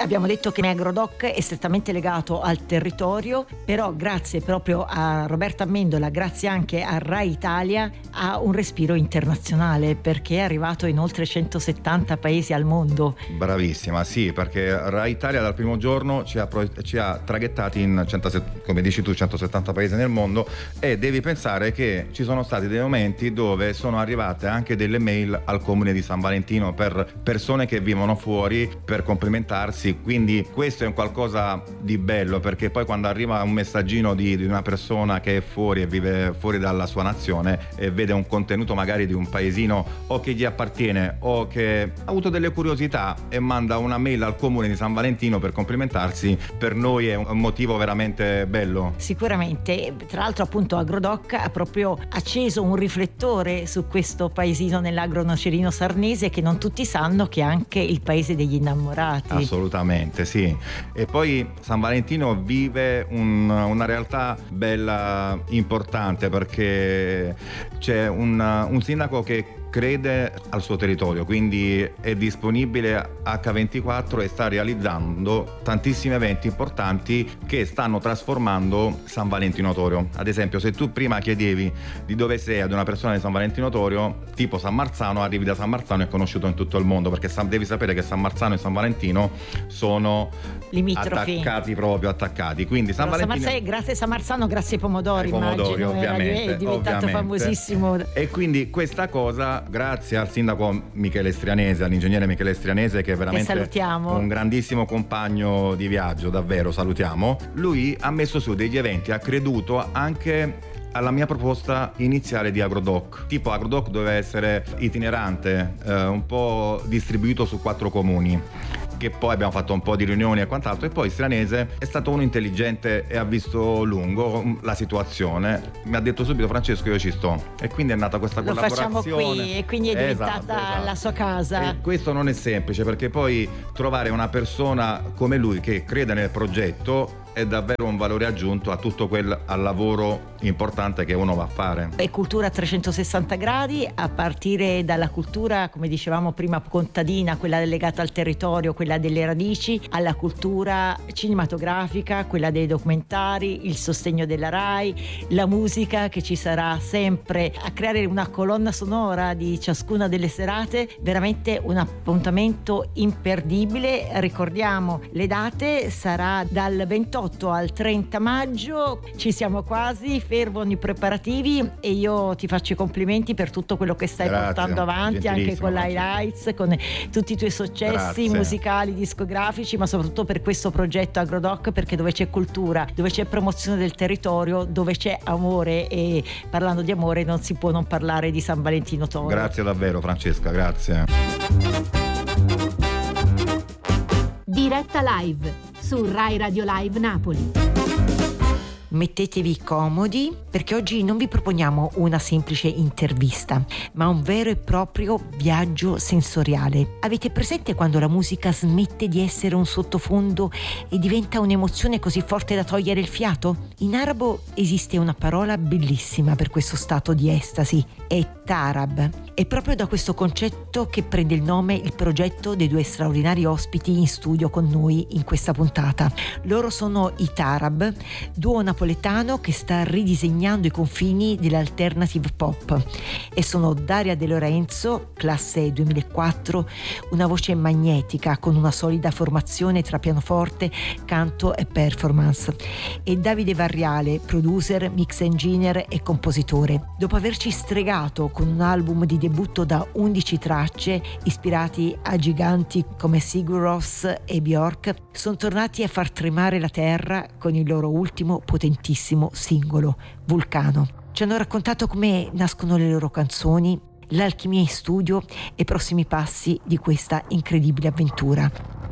Abbiamo detto che Agrodoc è strettamente legato al territorio, però grazie proprio a Roberta Amendola, grazie anche a Rai Italia, ha un respiro internazionale perché è arrivato in oltre 170 paesi al mondo. Bravissima, sì, perché Rai Italia dal primo giorno ci ha traghettati in come dici tu, 170 paesi nel mondo, e devi pensare che ci sono stati dei momenti dove sono arrivate anche delle mail al comune di San Valentino per persone che vivono fuori per complimentarsi, quindi questo è un qualcosa di bello, perché poi quando arriva un messaggino di una persona che è fuori e vive fuori dalla sua nazione e vede un contenuto magari di un paesino o che gli appartiene o che ha avuto delle curiosità e manda una mail al comune di San Valentino per complimentarsi, per noi è un motivo veramente bello. Sicuramente, tra l'altro appunto Agrodoc ha proprio acceso un riflettore su questo paesino nell'agro nocerino sarnese, che non tutti sanno che è anche il paese degli innamorati. Assolutamente sì. E poi San Valentino vive una realtà bella, importante, perché c'è un sindaco che crede al suo territorio, quindi è disponibile H24 e sta realizzando tantissimi eventi importanti che stanno trasformando San Valentino Torio. Ad esempio, se tu prima chiedevi di dove sei ad una persona di San Valentino Torio, tipo San Marzano, arrivi da San Marzano, è conosciuto in tutto il mondo, perché devi sapere che San Marzano e San Valentino sono limitrofi, attaccati. Quindi San Valentino, grazie a San Marzano, grazie ai pomodori, immagino, ovviamente, è diventato famosissimo. E quindi questa cosa, grazie al sindaco Michele Strianese, all'ingegnere Michele Strianese, che è veramente un grandissimo compagno di viaggio, davvero salutiamo, lui ha messo su degli eventi, ha creduto anche alla mia proposta iniziale di Agrodoc. Tipo Agrodoc doveva essere itinerante, un po' distribuito su 4 comuni, che poi abbiamo fatto un po' di riunioni e quant'altro, e poi Strianese è stato uno intelligente e ha visto lungo la situazione, mi ha detto subito: Francesco, io ci sto, e quindi è nata questa collaborazione. Lo facciamo qui, e quindi è diventata la sua casa. E questo non è semplice, perché poi trovare una persona come lui che crede nel progetto è davvero un valore aggiunto a tutto al lavoro importante che uno va a fare. È cultura a 360 gradi, a partire dalla cultura, come dicevamo prima, contadina, quella legata al territorio, quella delle radici, alla cultura cinematografica, quella dei documentari, il sostegno della Rai, la musica che ci sarà sempre a creare una colonna sonora di ciascuna delle serate, veramente un appuntamento imperdibile. Ricordiamo le date: sarà dal 28 al 30 maggio, ci siamo quasi, fervono i preparativi, e io ti faccio i complimenti per tutto quello che stai portando avanti, anche con l'Highlights, con tutti i tuoi successi musicali, discografici, ma soprattutto per questo progetto Agrodoc, perché dove c'è cultura, dove c'è promozione del territorio, dove c'è amore, e parlando di amore non si può non parlare di San Valentino Torio. Grazie davvero Francesca, grazie. Diretta live su Rai Radio Live Napoli. Mettetevi comodi, perché oggi non vi proponiamo una semplice intervista, ma un vero e proprio viaggio sensoriale. Avete presente quando la musica smette di essere un sottofondo e diventa un'emozione così forte da togliere il fiato? In arabo esiste una parola bellissima per questo stato di estasi: è tarab. È proprio da questo concetto che prende il nome il progetto dei 2 straordinari ospiti in studio con noi in questa puntata. Loro sono i Tarab, duo napoletano che sta ridisegnando i confini dell'alternative pop, e sono Daria De Lorenzo, classe 2004, una voce magnetica con una solida formazione tra pianoforte, canto e performance, e Davide Varriale, producer, mix engineer e compositore. Dopo averci stregato con un album di debutto da 11 tracce ispirati a giganti come Sigur Rós e Björk, sono tornati a far tremare la terra con il loro ultimo potentissimo singolo, Vulcano. Ci hanno raccontato come nascono le loro canzoni, l'alchimia in studio e i prossimi passi di questa incredibile avventura.